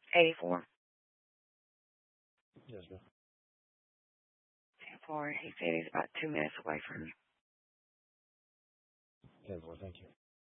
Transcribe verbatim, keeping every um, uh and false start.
eighty-four. Yes, ma'am. ten four. He said he's about two minutes away from you. ten four, thank you.